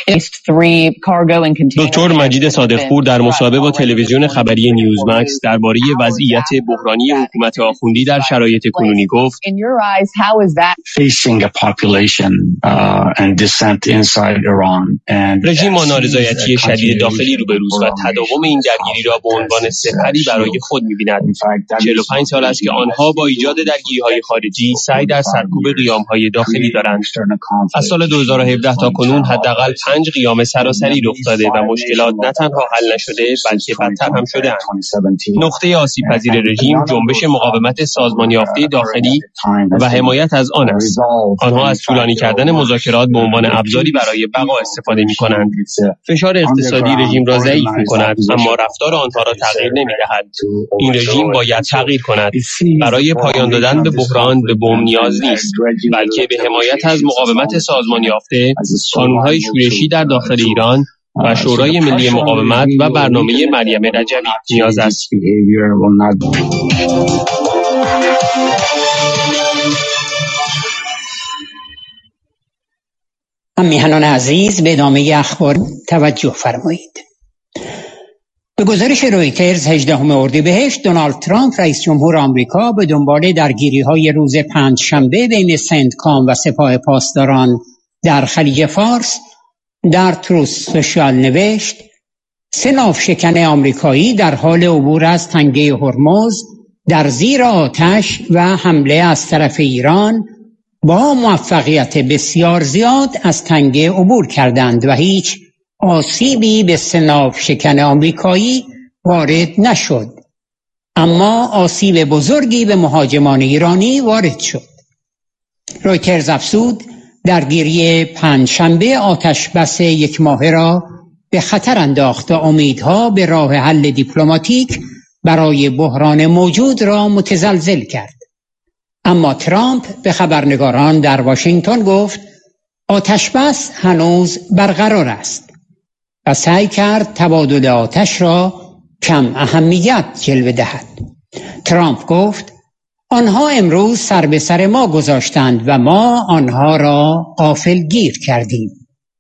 دکتر مجید صادقپور در مصاحبه با تلویزیون خبری نیوزمکس درباره وضعیت بحرانی حکومت آخوندی در شرایط کنونی گفت: رژیم با نارضایتی شدید داخلی روبروست و تداوم این درگیری را به عنوان سپری برای خود می‌بیند. 45 سال است که آنها با ایجاد درگیری‌های خارجی سعی در سرکوب قیام‌های داخلی دارند. از سال 2017 تا کنون حداقل 5 قیام سراسری رخ داده و مشکلات نه تنها حل نشده بلکه بدتر هم شده‌اند. نقطه آسیب‌پذیر رژیم جنبش مقاومت سازمان یافته داخلی و حمایت از آن است. آنها از طولانی کردن مذاکرات به عنوان ابزاری برای بقا استفاده می‌کنند. فشار اقتصادی رژیم را ضعیف می‌کند اما رفتار آنها را تغییر نمی‌دهد. این رژیم باید تغییر کند. برای پایان دادن به بحران به بم نیاز نیست بلکه به حمایت از مقاومت سازمان یافته، کانون‌های شورشی در داخل ایران و شورای ملی مقاومت و برنامه مریم رجبی نیاز است. میهنان عزیز، به ادامه اخبار توجه فرمایید. به گزارش رویترز 18 اردیبهشت، دونالد ترامپ رئیس جمهور آمریکا به دنبال درگیری‌های روز پنجشنبه بین سنتکام و سپاه پاسداران در خلیج فارس در تروث سوشال نوشت: 3 ناوشکن آمریکایی در حال عبور از تنگه هرمز در زیر آتش و حمله از طرف ایران با موفقیت بسیار زیاد از تنگه عبور کردند و هیچ آسیبی به 3 ناوشکن آمریکایی وارد نشد، اما آسیب بزرگی به مهاجمان ایرانی وارد شد. رویترز افزود: درگیری پنجشنبه آتش بس 1 ماهه را به خطر انداخت و امیدها به راه حل دیپلماتیک برای بحران موجود را متزلزل کرد. اما ترامپ به خبرنگاران در واشنگتن گفت آتش بس هنوز برقرار است و سعی کرد تبادل آتش را کم اهمیت جلوه دهد. ترامپ گفت آنها امروز سر به سر ما گذاشتند و ما آنها را غافلگیر کردیم.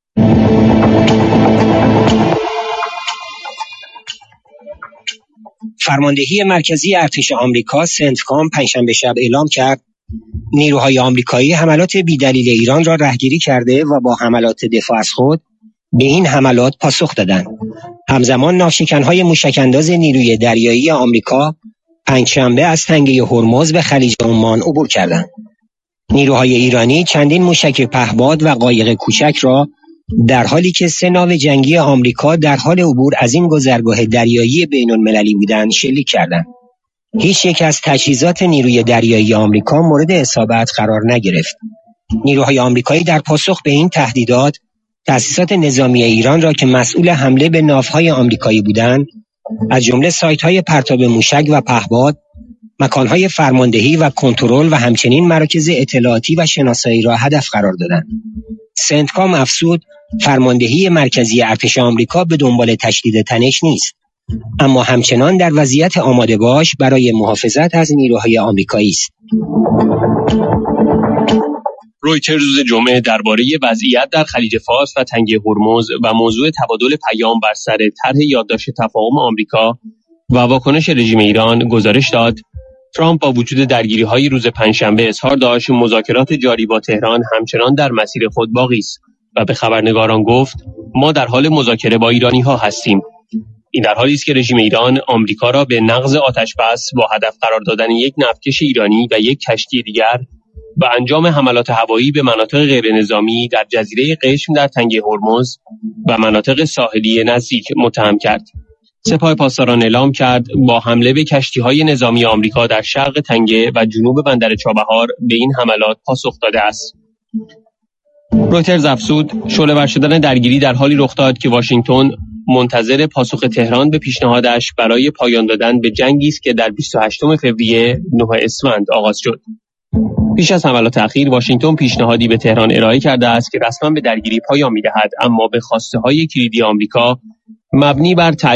فرماندهی مرکزی ارتش آمریکا سنتکام پنجشنبه شب اعلام کرد نیروهای آمریکایی حملات بی‌دلیل ایران را رهگیری کرده و با حملات دفاع از خود به این حملات پاسخ دادند. همزمان ناوشکن‌های موشک‌انداز نیروی دریایی آمریکا پنجشنبه از تنگه هرمز به خلیج عمان عبور کردند. نیروهای ایرانی چندین موشک پهپاد و قایق کوچک را در حالی که 3 ناو جنگی آمریکا در حال عبور از این گذرگاه دریایی بین‌المللی بودند شلیک کردند. هیچ یک از تجهیزات نیروی دریایی آمریکا مورد اصابت قرار نگرفت. نیروهای آمریکایی در پاسخ به این تهدیدات تأسیسات نظامی ایران را که مسئول حمله به ناوهای آمریکایی بودند، از جمله سایت‌های پرتاب موشک و پهپاد، مکان‌های فرماندهی و کنترل و همچنین مراکز اطلاعاتی و شناسایی را هدف قرار دادند. سنتکام افزود فرماندهی مرکزی ارتش آمریکا به دنبال تشدید تنش نیست، اما همچنان در وضعیت آماده باش برای محافظت از نیروهای آمریکایی است. رویترز روز جمعه درباره وضعیت در خلیج فارس و تنگه هرمز و موضوع تبادل پیام بر سر طرح یادداشت تفاهم آمریکا و واکنش رژیم ایران گزارش داد: ترامپ با وجود درگیری‌های روز پنجشنبه اظهار داشت مذاکرات جاری با تهران همچنان در مسیر خود باقی است و به خبرنگاران گفت ما در حال مذاکره با ایرانی‌ها هستیم. این در حالی است که رژیم ایران آمریکا را به نقض آتش بس با هدف قرار دادن 1 نفتکش ایرانی و 1 کشتی دیگر و انجام حملات هوایی به مناطق غیر نظامی در جزیره قشم در تنگه هرمز و مناطق ساحلی نزدیک متهم کرد. سپاه پاسداران اعلام کرد با حمله به کشتی‌های نظامی آمریکا در شرق تنگه و جنوب بندر چابهار به این حملات پاسخ داده است. رویترز افزود شعله‌ور شدن درگیری در حالی رخ داد که واشنگتن منتظر پاسخ تهران به پیشنهادش برای پایان دادن به جنگی است که در 28 فوریه 9 اسفند آغاز شد. پیش از حملات اخیر واشنگتن پیشنهادی به تهران ارائه کرده است که رسما به درگیری پایان می‌دهد، اما به خواسته‌های کلیدی آمریکا مبنی بر